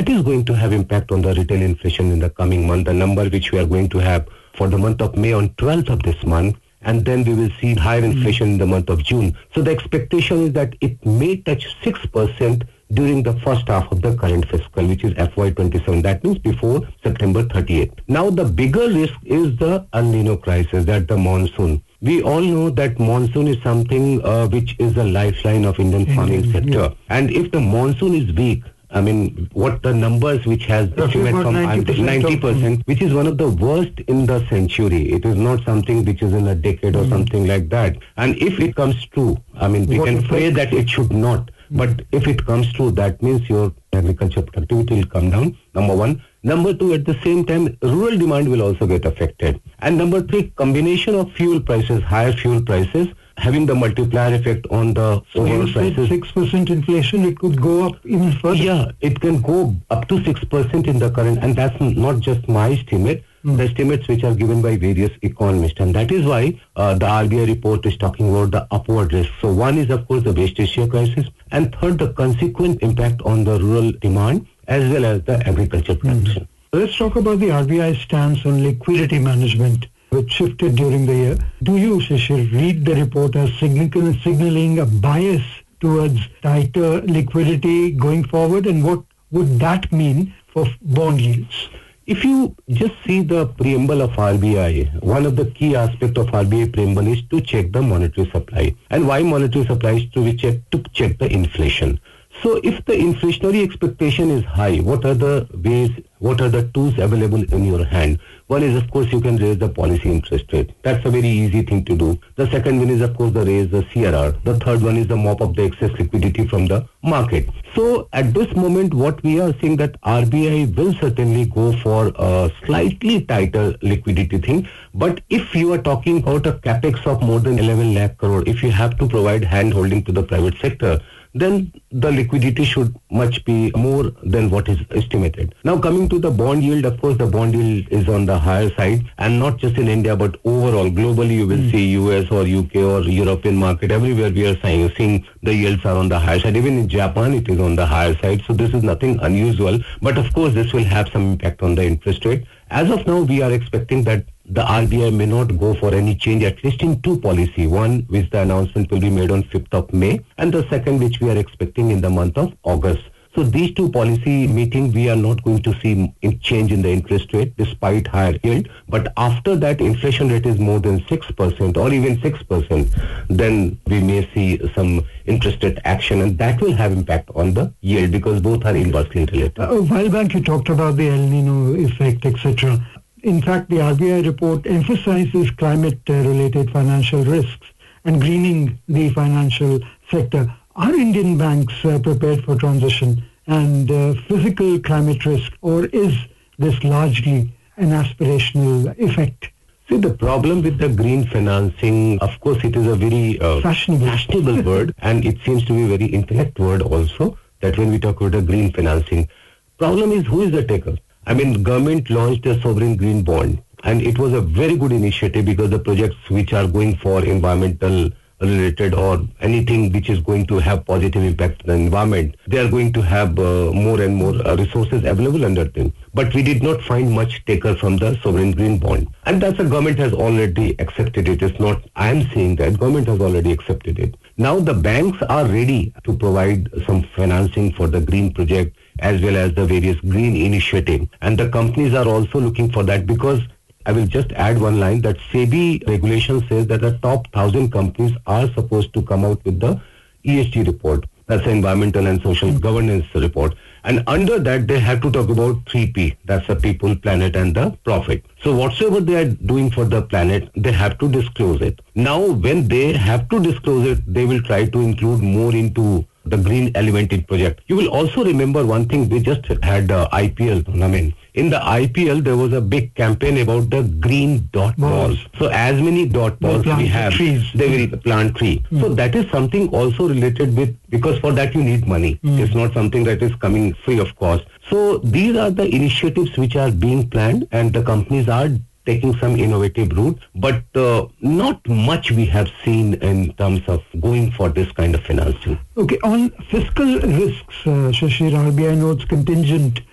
that is going to have impact on the retail inflation in the coming month. The number which we are going to have for the month of May on 12th of this month, and then we will see higher inflation in the month of June. So the expectation is that it may touch 6% during the first half of the current fiscal, which is FY27. That means before September 30th. Now, the bigger risk is the El Nino crisis, that the monsoon. We all know that monsoon is something which is a lifeline of Indian farming sector. And if the monsoon is weak, I mean, what the numbers which has estimate from 90%, which is one of the worst in the century. It is not something which is in a decade or something like that. And if it comes true, I mean, we can pray that it should not. But if it comes true, that means your agriculture productivity will come down, number one. Number two, at the same time, rural demand will also get affected. And number three, combination of fuel prices, higher fuel prices, having the multiplier effect on the overall prices. 6% inflation, it could go up even further? Yeah, it can go up to 6% in the current, and that's not just my estimate. The estimates which are given by various economists, and that is why the RBI report is talking about the upward risk. So one is, of course, the West Asia crisis, and third, the consequent impact on the rural demand as well as the agriculture production. Let's talk about the RBI stance on liquidity management, which shifted during the year. Do you, Shishir, read the report as signaling a bias towards tighter liquidity going forward, and what would that mean for bond yields? If you just see the preamble of RBI, one of the key aspects of RBI preamble is to check the monetary supply. And why monetary supply is to check the inflation. So if the inflationary expectation is high, what are the ways, what are the tools available in your hand? One is, of course, you can raise the policy interest rate. That's a very easy thing to do. The second one is, of course, raise the CRR. The third one is the mop up the excess liquidity from the market. So at this moment, what we are seeing that RBI will certainly go for a slightly tighter liquidity thing. But if you are talking about a capex of more than 11 lakh crore, if you have to provide hand holding to the private sector, then the liquidity should much be more than what is estimated. Now coming to the bond yield, of course the bond yield is on the higher side, and not just in India but overall globally you will see US or UK or European market, everywhere we are seeing the yields are on the higher side. Even in Japan it is on the higher side, so this is nothing unusual, but of course this will have some impact on the interest rate. As of now we are expecting that the RBI may not go for any change, at least in two policy. One, which the announcement will be made on 5th of May, and the second, which we are expecting in the month of August. So these two policy meetings, we are not going to see a change in the interest rate despite higher yield. But after that, inflation rate is more than 6% or even 6%, then we may see some interest rate action, and that will have impact on the yield because both are inversely related. A while back you talked about the El Nino effect, etc. In fact, the RBI report emphasizes climate-related financial risks and greening the financial sector. Are Indian banks prepared for transition and physical climate risk, or is this largely an aspirational effect? See, the problem with the green financing, of course, it is a very fashionable word, and it seems to be a very intellect word also, that when we talk about the green financing, problem is who is the taker? I mean, government launched a sovereign green bond, and it was a very good initiative because the projects which are going for environmental related or anything which is going to have positive impact on the environment, they are going to have more and more resources available under them. But we did not find much taker from the sovereign green bond. And that's the government has already accepted it. It's not I am saying that, government has already accepted it. Now the banks are ready to provide some financing for the green project as well as the various green initiative. And the companies are also looking for that because I will just add one line that SEBI regulation says that the top 1,000 companies are supposed to come out with the ESG report. That's the environmental and social governance report. And under that, they have to talk about 3P. That's the people, planet, and the profit. So whatsoever they are doing for the planet, they have to disclose it. Now, when they have to disclose it, they will try to include more into the green element in project. You will also remember one thing, we just had IPL tournament. In the IPL, there was a big campaign about the green dot balls. So as many dot balls we have, they will plant tree. So that is something also related with, because for that you need money. It's not something that is coming free of cost. So these are the initiatives which are being planned, and the companies are taking some innovative route, but not much we have seen in terms of going for this kind of financing. Okay, on fiscal risks, Shashir, RBI notes contingent